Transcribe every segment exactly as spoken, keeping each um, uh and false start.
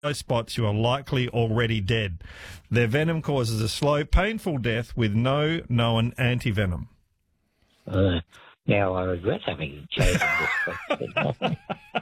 Those spots, you are likely already dead. Their venom causes a slow, painful death with no known antivenom. Uh, now I regret having chosen this question.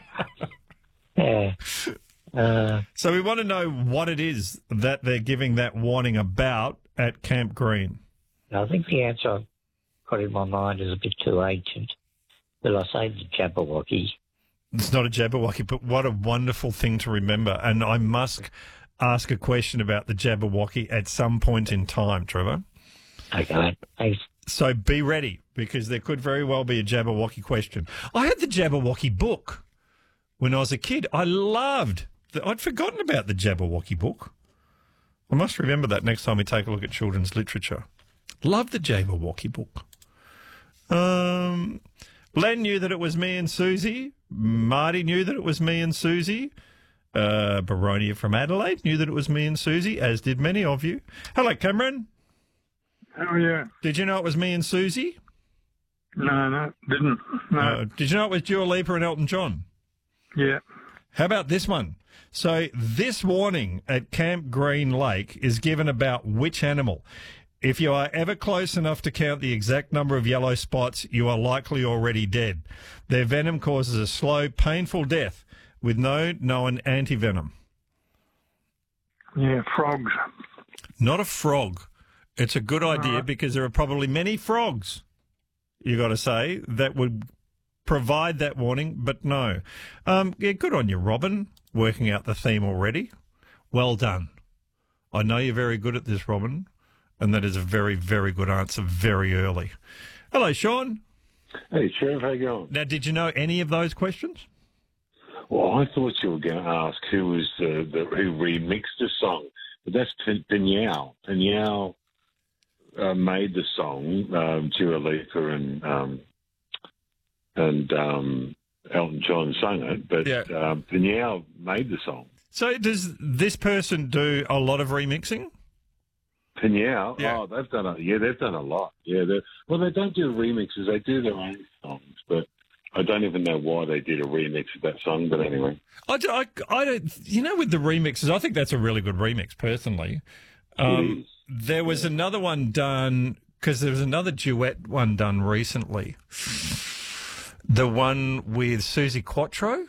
Yeah. Uh, So we want to know what it is that they're giving that warning about at Camp Green. I think the answer I've got in my mind is a bit too ancient. But I say the Jabberwocky. It's not a Jabberwocky, but what a wonderful thing to remember. And I must ask a question about the Jabberwocky at some point in time, Trevor. Okay, thanks. So be ready, because there could very well be a Jabberwocky question. I had the Jabberwocky book when I was a kid. I loved the, I'd forgotten about the Jabberwocky book. I must remember that next time we take a look at children's literature. Love the Jabberwocky book. Um, Len knew that it was me and Susie. Marty knew that it was me and Susie. Uh, Baronia from Adelaide knew that it was me and Susie, as did many of you. Hello, Cameron. Oh, yeah. Did you know it was me and Susie? No, no, didn't. No. Uh, did you know it was Dua Lipa and Elton John? Yeah. How about this one? So this warning at Camp Green Lake is given about which animal? If you are ever close enough to count the exact number of yellow spots, you are likely already dead. Their venom causes a slow, painful death with no known antivenom. Yeah, frogs. Not a frog. It's a good idea Right. because there are probably many frogs, you got to say, that would provide that warning, but no. Um, yeah, good on you, Robin, working out the theme already. Well done. I know you're very good at this, Robin, and that is a very, very good answer very early. Hello, Sean. Hey, Sheriff, how you going? Now, did you know any of those questions? Well, I thought you were going to ask who was uh, the who remixed the song, but that's Pin- Pinyao. Pinyao uh, made the song. Um, Dua Lipa and um, and um, Elton John sang it, but Yeah. um, Pinyao made the song. So does this person do a lot of remixing? Pinyao, Yeah. oh, they've done a yeah, they've done a lot. Yeah, they well, they don't do remixes; they do their own songs, but I don't even know why they did a remix of that song. But anyway. I, do- I, I don't, you know, with the remixes, I think that's a really good remix, personally. Um, there was another one done, because there was another duet one done recently. The one with Susie Quattro.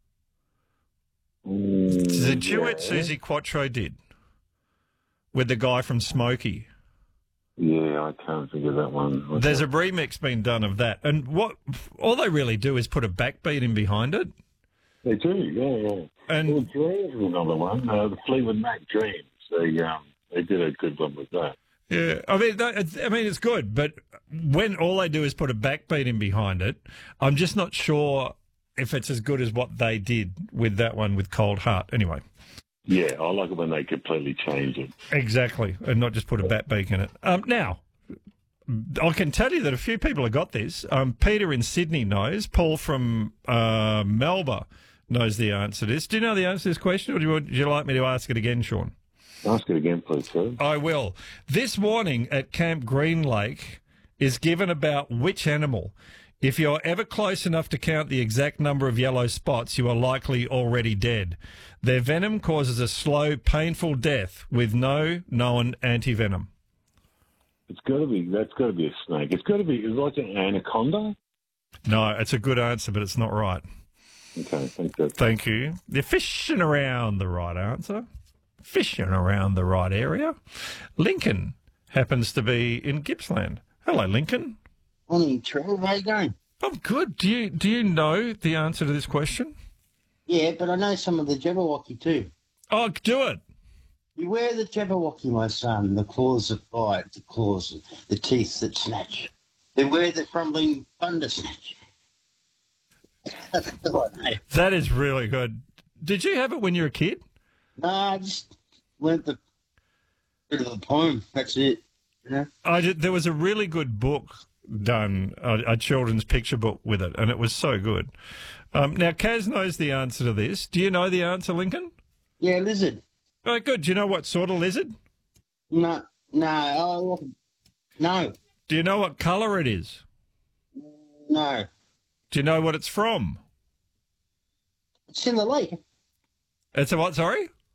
Mm, The duet yeah. Susie Quattro did with the guy from Smokey. Yeah, I can't think of that one. What's There's that? a remix being done of that. And what all they really do is put a backbeat in behind it. They do, yeah, yeah. And Well, Dreams is another one. Uh, the Fleetwood Mac Dreams. They um, they did a good one with that. yeah, I mean, that, it's- I mean, it's good, but when all they do is put a backbeat in behind it, I'm just not sure if it's as good as what they did with that one with Cold Heart. Anyway, Yeah, I like it when they completely change it. exactly, and not just put a backbeat in it. Um, now, I can tell you that a few people have got this. Um, Peter in Sydney knows. Paul from uh, Melbourne knows the answer to this. Do you know the answer to this question, or do you, would you like me to ask it again, Sean? Ask it again, please, sir. I will. This warning at Camp Green Lake is given about which animal? If you're ever close enough to count the exact number of yellow spots, you are likely already dead. Their venom causes a slow, painful death with no known antivenom. It's got to be. That's got to be a snake. It's got to be. It's like an anaconda. No, it's a good answer, but it's not right. Okay, thank you. Thank you. You're fishing around the right answer. Fishing around the right area. Lincoln happens to be in Gippsland. Hello, Lincoln. Morning, Trevor. How you going? I'm good. Do you do you know the answer to this question? Yeah, but I know some of the Jabberwocky too. Oh, do it. Beware the Jabberwocky, my son. The claws that bite, the claws, the teeth that snatch. Beware the crumbling thunder snatch. That's all I know. That is really good. Did you have it when you were a kid? No, I just learnt the bit of the poem. That's it. You know? I did, there was a really good book done, a, a children's picture book with it, and it was so good. Um, now, Kaz knows the answer to this. Do you know the answer, Lincoln? Yeah, lizard. Oh, good. Do you know what sort of lizard? No, no, oh, no, Do you know what colour it is? no. Do you know what it's from? It's in the lake. It's a what, sorry?